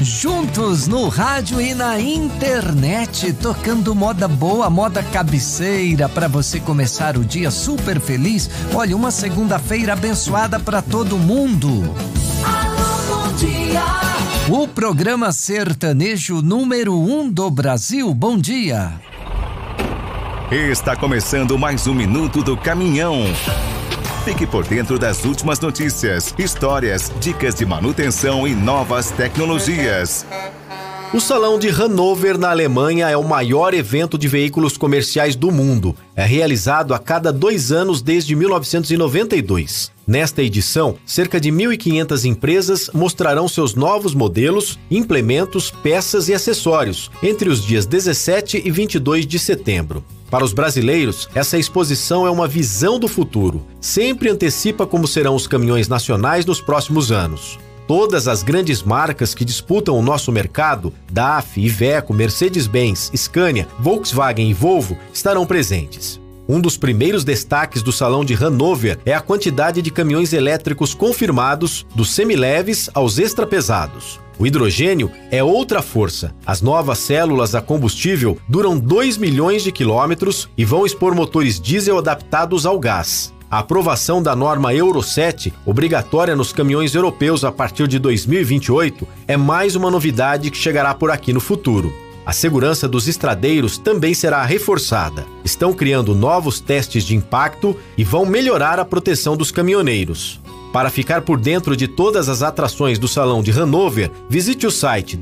Juntos no rádio e na internet, tocando moda boa, moda cabeceira, para você começar o dia super feliz. Olha, uma segunda-feira abençoada para todo mundo. Alô, bom dia. O programa sertanejo número 1 do Brasil. Bom dia. Está começando mais um Minuto do Caminhão. Fique por dentro das últimas notícias, histórias, dicas de manutenção e novas tecnologias. O Salão de Hannover, na Alemanha, é o maior evento de veículos comerciais do mundo. É realizado a cada 2 anos desde 1992. Nesta edição, cerca de 1.500 empresas mostrarão seus novos modelos, implementos, peças e acessórios entre os dias 17 e 22 de setembro. Para os brasileiros, essa exposição é uma visão do futuro. Sempre antecipa como serão os caminhões nacionais nos próximos anos. Todas as grandes marcas que disputam o nosso mercado, DAF, Iveco, Mercedes-Benz, Scania, Volkswagen e Volvo, estarão presentes. Um dos primeiros destaques do Salão de Hannover é a quantidade de caminhões elétricos confirmados, dos semileves aos extrapesados. O hidrogênio é outra força. As novas células a combustível duram 2 milhões de quilômetros e vão expor motores diesel adaptados ao gás. A aprovação da norma Euro 7, obrigatória nos caminhões europeus a partir de 2028, é mais uma novidade que chegará por aqui no futuro. A segurança dos estradeiros também será reforçada. Estão criando novos testes de impacto e vão melhorar a proteção dos caminhoneiros. Para ficar por dentro de todas as atrações do Salão de Hannover, visite o site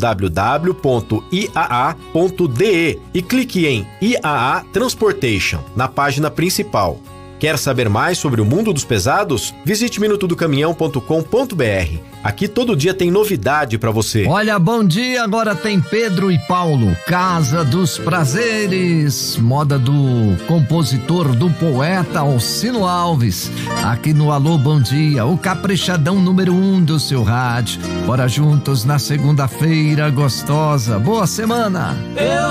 www.iaa.de e clique em IAA Transportation, na página principal. Quer saber mais sobre o mundo dos pesados? Visite minutodocaminhão.com.br. Aqui todo dia tem novidade para você. Olha, bom dia, agora tem Pedro e Paulo, Casa dos Prazeres, moda do compositor, do poeta Alcino Alves. Aqui no Alô, bom dia, o caprichadão número 1 do seu rádio. Bora juntos na segunda-feira gostosa. Boa semana!